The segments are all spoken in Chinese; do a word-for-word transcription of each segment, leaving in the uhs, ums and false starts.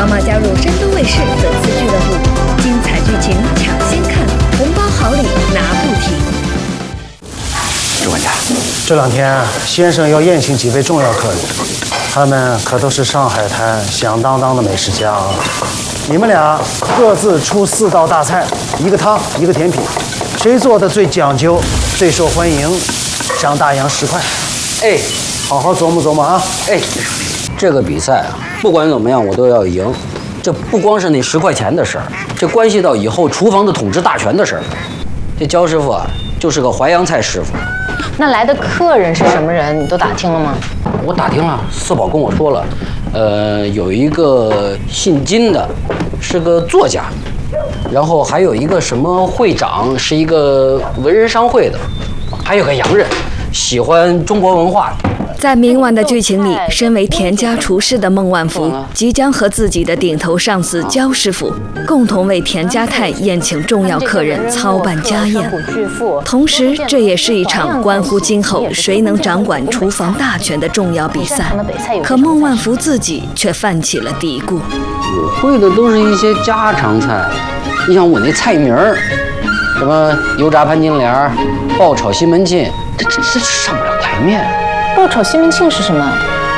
扫码加入山东卫视粉丝俱乐部，精彩剧情抢先看，红包好礼拿不停。 主管家， 这两天先生要宴请几位重要客人，他们可都是上海滩响当当的美食家啊！你们俩各自出四道大菜，一个汤，一个甜品，谁做的最讲究、最受欢迎，赏大洋十块。 哎， 好好琢磨琢磨啊！ 哎，这个比赛啊，不管怎么样我都要赢。这不光是那十块钱的事儿，这关系到以后厨房的统治大权的事儿。这焦师傅啊，就是个淮扬菜师傅。 那来的客人是什么人？你都打听了吗？ 我打听了，四宝跟我说了，呃，有一个姓金的，是个作家，然后还有一个什么会长，是一个文人商会的，还有个洋人，喜欢中国文化的。 在明晚的剧情里，身为田家厨师的孟万福即将和自己的顶头上司焦师傅共同为田家泰宴请重要客人，操办家宴。同时，这也是一场关乎今后谁能掌管厨房大权的重要比赛。可孟万福自己却泛起了嘀咕： 我会的都是一些家常菜，你想我那菜名儿，什么油炸潘金莲、爆炒西门庆，这这这上不了台面。 爆炒西门庆是什么？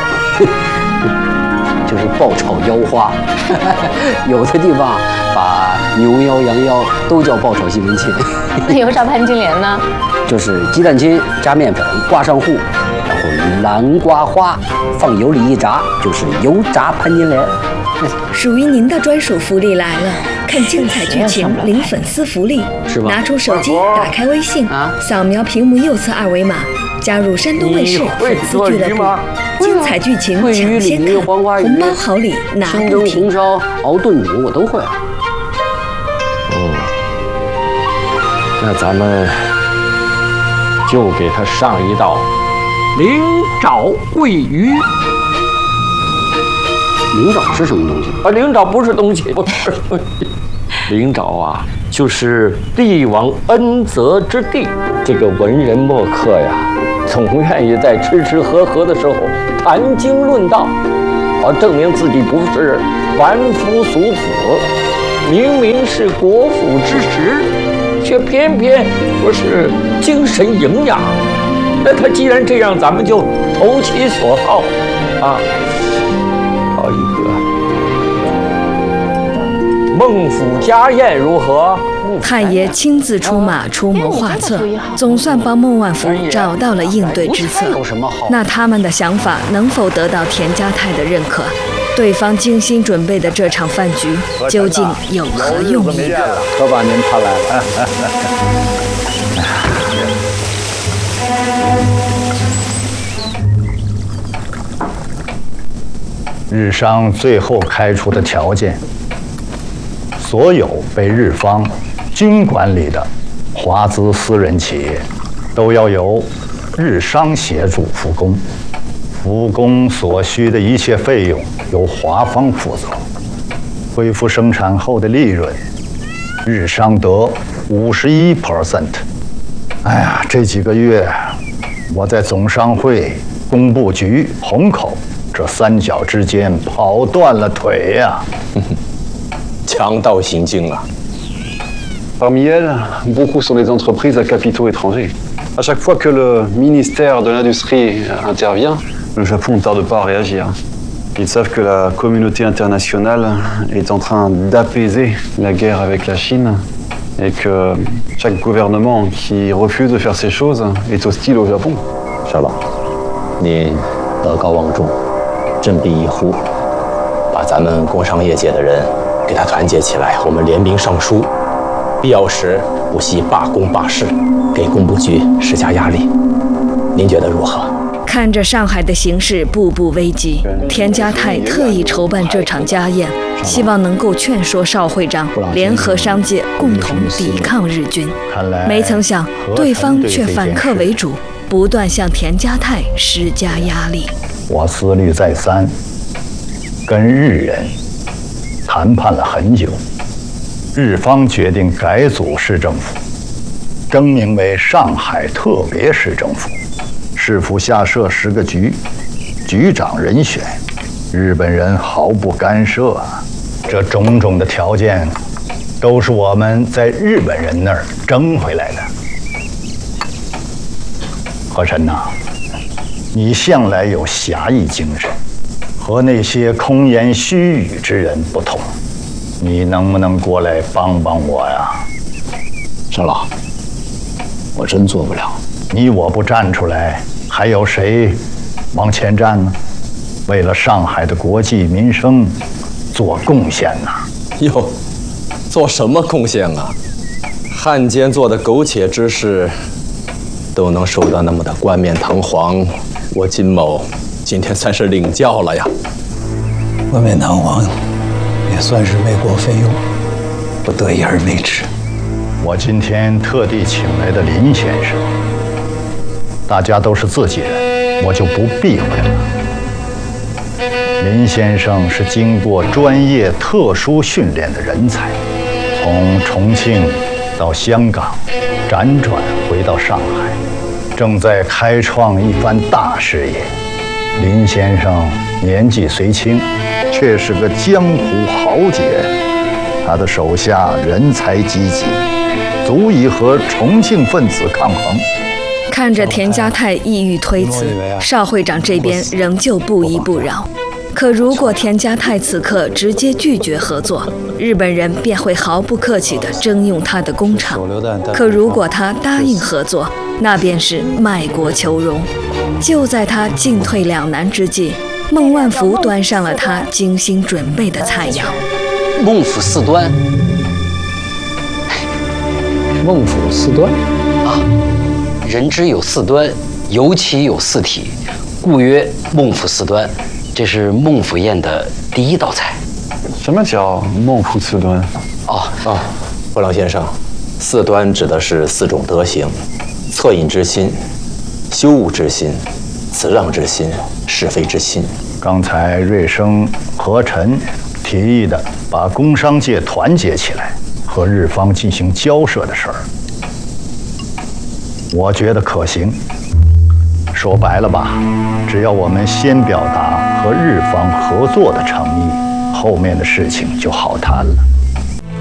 就是爆炒腰花。有的地方把牛腰、羊腰都叫爆炒西门庆。 那油炸潘金莲呢？ 就是鸡蛋清加面粉挂上糊，然后南瓜花放油里一炸，就是油炸潘金莲。 属于您的专属福利来了！看精彩剧情领粉丝福利， 是吧？ 拿出手机，打开微信，啊、扫描屏幕右侧二维码，加入山东卫视粉丝俱乐部，精彩剧情抢先看，红包好礼拿不停。 红烧、熬炖煮我都会。 嗯，那咱们就给他上一道灵爪桂鱼。 灵爪是什么东西？ 啊，灵爪不是东西，不是东西。灵爪啊，就是帝王恩泽之地。这个文人墨客呀，总愿意在吃吃喝喝的时候谈经论道，好证明自己不是凡夫俗子。明明是国府之职，却偏偏不是精神营养。那他既然这样，咱们就投其所好啊。好一个孟府家宴如何？ 太爷亲自出马，出谋划策，总算帮孟万福找到了应对之策。那他们的想法能否得到田家泰的认可？对方精心准备的这场饭局究竟有何用意？ 可把您盼来了。日商最后开出的条件，所有被日方军管理的华资私人企业，都要由日商协助复工，复工所需的一切费用由华方负责，恢复生产后的利润，日商得五十一 percent。哎呀，这几个月我在总商会、工部局、虹口这三角之间跑断了腿呀、啊！ 强盗行径啊 Parmi elles, beaucoup sont des entreprises à capitaux étrangers. À chaque fois que le ministère de l'Industrie intervient, le Japon ne tarde pas à réagir. Ils savent que la communauté internationale est en train d'apaiser la guerre avec la Chine et que chaque gouvernement qui refuse de faire ces choses est hostile au Japon. 少老，您德高望重，振臂一呼，把咱们工商业界的人给他团结起来，我们联名上书，必要时不惜罢工罢市，给工部局施加压力。您觉得如何？ 看着上海的形势步步危急，田家泰特意筹办这场家宴，希望能够劝说邵会长联合商界共同抵抗日军。没曾想对方却反客为主，不断向田家泰施加压力。 我思虑再三，跟日人谈判了很久，日方决定改组市政府，更名为上海特别市政府。市府下设十个局，局长人选，日本人毫不干涉啊。 这种种的条件，都是我们在日本人那儿争回来的。和珅呐，你向来有侠义精神，和那些空言虚语之人不同，你能不能过来帮帮我呀？ 沈老，我真做不了。 你我不站出来，还有谁往前站呢？为了上海的国计民生做贡献呐！ 哟，做什么贡献啊？汉奸做的苟且之事，都能说得那么的冠冕堂皇，我金某今天算是领教了呀。 冠冕堂皇，也算是为国费用，不得已而为之。 我今天特地请来的林先生，大家都是自己人，我就不避讳了。林先生是经过专业特殊训练的人才，从重庆到香港，辗转回到上海，正在开创一番大事业。林先生年纪虽轻，却是个江湖豪杰，他的手下人才济济，足以和重庆分子抗衡。 看着田家泰意欲推辞，邵会长这边仍旧不依不饶。可如果田家泰此刻直接拒绝合作，日本人便会毫不客气地征用他的工厂；可如果他答应合作，那便是卖国求荣。就在他进退两难之际，孟万福端上了他精心准备的菜肴。 孟府四端， 孟府四端啊，人之有四端，尤其有四体，故曰孟府四端。这是孟府宴的第一道菜。 什么叫孟府四端？ 哦哦，伯朗先生，四端指的是四种德行：恻隐之心、羞恶之心、辞让之心、是非之心。 刚才瑞生、和珅提议的把工商界团结起来，和日方进行交涉的事儿，我觉得可行。说白了吧，只要我们先表达和日方合作的诚意，后面的事情就好谈了。